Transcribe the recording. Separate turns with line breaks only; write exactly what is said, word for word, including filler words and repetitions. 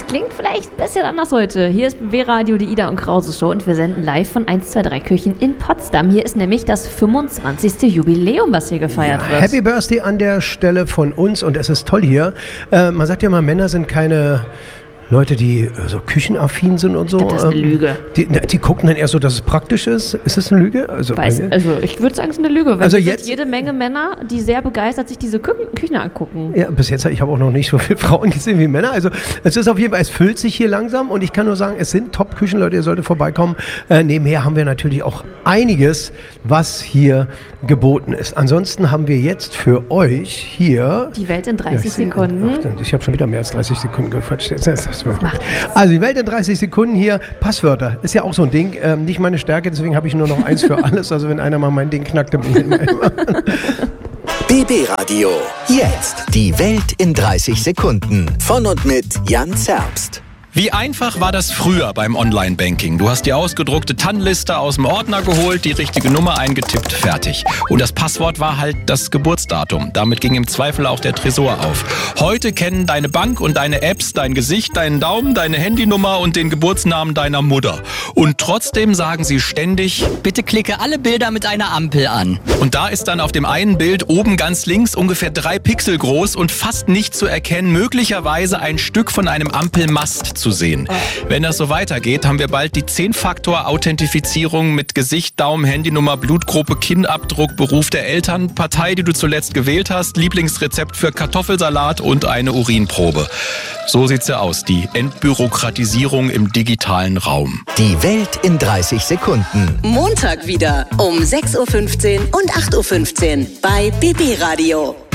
klingt vielleicht ein bisschen anders heute. Hier ist B B Radio, die Ida und Krause Show und wir senden live von eins zwei drei Küchen in Potsdam. Hier ist nämlich das fünfundzwanzigste Jubiläum, was hier gefeiert
ja,
wird.
Happy Birthday an der Stelle von uns und es ist toll hier. Äh, man sagt ja mal, Männer sind keine Leute, die so küchenaffin sind und so.
Das ist eine Lüge.
Die, die gucken dann eher so, dass es praktisch ist. Ist das eine Lüge? Also,
Weiß, also ich würde sagen, es ist eine Lüge. Weil
also
es
jetzt
gibt jede Menge Männer, die sehr begeistert sich diese Kü- Küchen angucken.
Ja, bis jetzt, ich habe auch noch nicht so viele Frauen gesehen wie Männer. Also es ist auf jeden Fall, es füllt sich hier langsam und ich kann nur sagen, es sind Top-Küchenleute, ihr solltet vorbeikommen. Äh, nebenher haben wir natürlich auch einiges, was hier geboten ist. Ansonsten haben wir jetzt für euch hier...
Die Welt in dreißig
ja, ich
Sekunden.
Ach, ich habe schon wieder mehr als dreißig Sekunden gequatscht. Das das also die Welt in dreißig Sekunden hier. Passwörter, ist ja auch so ein Ding. Ähm, nicht meine Stärke, deswegen habe ich nur noch eins für alles. Also wenn einer mal mein Ding knackt, dann bin ich immer...
B B Radio. Jetzt die Welt in dreißig Sekunden. Von und mit Jan Zerbst.
Wie einfach war das früher beim Online-Banking? Du hast die ausgedruckte T A N-Liste aus dem Ordner geholt, die richtige Nummer eingetippt, fertig. Und das Passwort war halt das Geburtsdatum. Damit ging im Zweifel auch der Tresor auf. Heute kennen deine Bank und deine Apps dein Gesicht, deinen Daumen, deine Handynummer und den Geburtsnamen deiner Mutter. Und trotzdem sagen sie ständig:
Bitte klicke alle Bilder mit einer Ampel an.
Und da ist dann auf dem einen Bild oben ganz links ungefähr drei Pixel groß und fast nicht zu erkennen, möglicherweise ein Stück von einem Ampelmast zu sehen. Wenn das so weitergeht, haben wir bald die zehn-Faktor-Authentifizierung mit Gesicht, Daumen, Handynummer, Blutgruppe, Kinnabdruck, Beruf der Eltern, Partei, die du zuletzt gewählt hast, Lieblingsrezept für Kartoffelsalat und eine Urinprobe. So sieht's ja aus, die Entbürokratisierung im digitalen Raum.
Die Welt in dreißig Sekunden.
Montag wieder um sechs Uhr fünfzehn und acht Uhr fünfzehn bei B B Radio.